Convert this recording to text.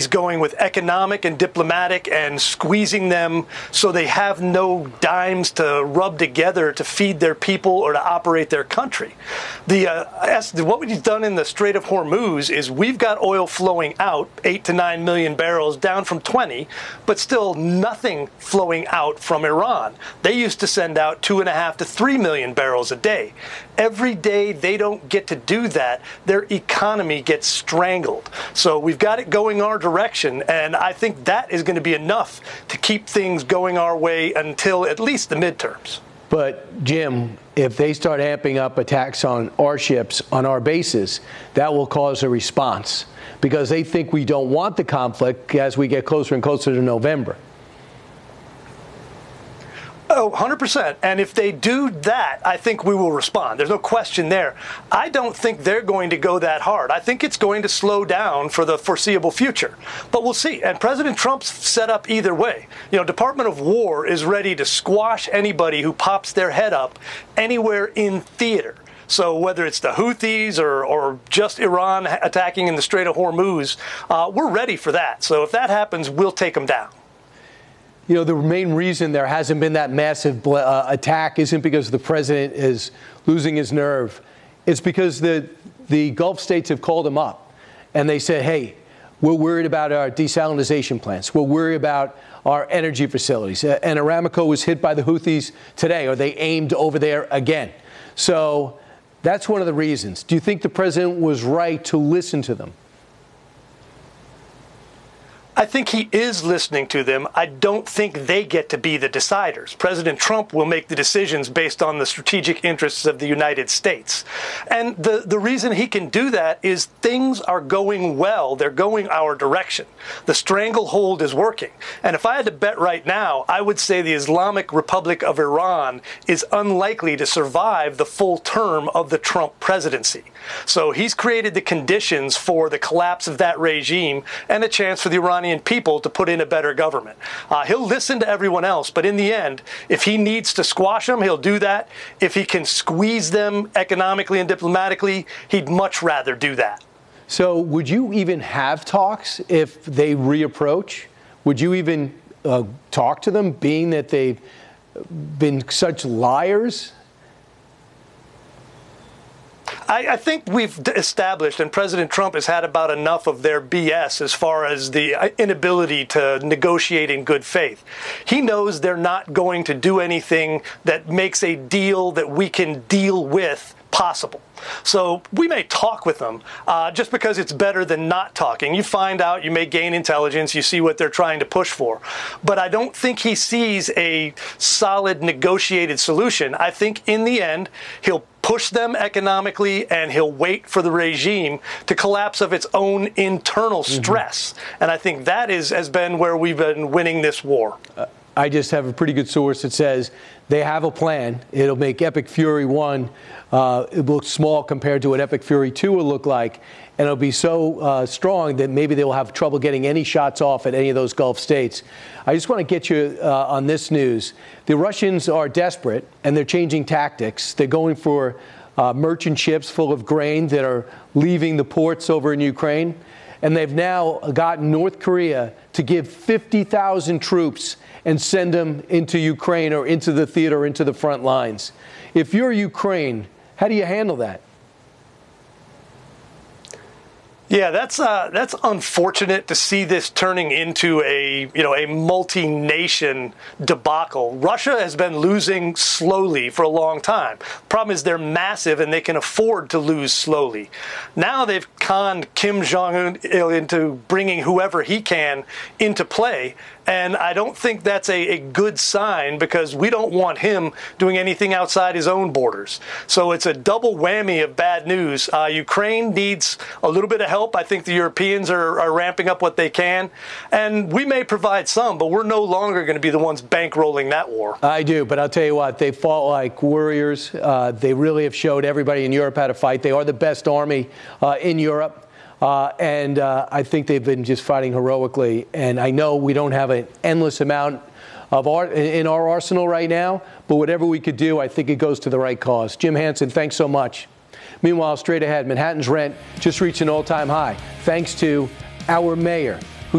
going with economic and diplomatic and squeezing them so they have no dimes to rub together to feed their people or to operate their country. What we've done in the Strait of Hormuz is we've got oil flowing out, 8 to 9 million barrels, down from 20, but still nothing flowing out from Iran. They used to send out 2.5 to 3 million barrels a day. Every day they don't get to do that, their economy gets strangled. So we've got it going our direction, and I think that is going to be enough to keep things going our way until at least the midterms. But, Jim, if they start amping up attacks on our ships, on our bases, that will cause a response because they think we don't want the conflict as we get closer and closer to November. Oh, 100%. And if they do that, I think we will respond. There's no question there. I don't think they're going to go that hard. I think it's going to slow down for the foreseeable future. But we'll see. And President Trump's set up either way. You know, Department of War is ready to squash anybody who pops their head up anywhere in theater. So whether it's the Houthis or just Iran attacking in the Strait of Hormuz, we're ready for that. So if that happens, we'll take them down. You know, the main reason there hasn't been that massive attack isn't because the president is losing his nerve. It's because the Gulf states have called him up and they said, hey, we're worried about our desalinization plants. We're worried about our energy facilities. And Aramco was hit by the Houthis today, or they aimed over there again. So that's one of the reasons. Do you think the president was right to listen to them? I think he is listening to them. I don't think they get to be the deciders. President Trump will make the decisions based on the strategic interests of the United States. And the reason he can do that is things are going well. They're going our direction. The stranglehold is working. And if I had to bet right now, I would say the Islamic Republic of Iran is unlikely to survive the full term of the Trump presidency. So he's created the conditions for the collapse of that regime and a chance for the Iranian people to put in a better government. He'll listen to everyone else, but in the end, if he needs to squash them, he'll do that. If he can squeeze them economically and diplomatically, he'd much rather do that. So would you even have talks if they reapproach? Would you even talk to them, being that they've been such liars? I think we've established, and President Trump has had about enough of their BS as far as the inability to negotiate in good faith. He knows they're not going to do anything that makes a deal that we can deal with possible. So we may talk with them just because it's better than not talking. You find out, you may gain intelligence, you see what they're trying to push for. But I don't think he sees a solid negotiated solution. I think in the end, he'll push them economically and he'll wait for the regime to collapse of its own internal stress. And I think that has been where we've been winning this war. I just have a pretty good source that says they have a plan. It'll make Epic Fury 1 it looks small compared to what Epic Fury 2 will look like. And it'll be so strong that maybe they will have trouble getting any shots off at any of those Gulf states. I just want to get you on this news. The Russians are desperate, and they're changing tactics. They're going for merchant ships full of grain that are leaving the ports over in Ukraine. And they've now gotten North Korea to give 50,000 troops and send them into Ukraine or into the theater, into the front lines. If you're Ukraine, how do you handle that? Yeah, that's unfortunate to see this turning into a multi-nation debacle. Russia has been losing slowly for a long time. Problem is they're massive and they can afford to lose slowly. Now they've conned Kim Jong-un into bringing whoever he can into play. And I don't think that's a good sign because we don't want him doing anything outside his own borders. So it's a double whammy of bad news. Ukraine needs a little bit of help. I think the Europeans are ramping up what they can. And we may provide some, but we're no longer going to be the ones bankrolling that war. I do, but I'll tell you what, they fought like warriors. They really have showed everybody in Europe how to fight. They are the best army in Europe. And I think they've been just fighting heroically. And I know we don't have an endless amount of in our arsenal right now, but whatever we could do, I think it goes to the right cause. Jim Hansen, thanks so much. Meanwhile, straight ahead, Manhattan's rent just reached an all-time high, thanks to our mayor.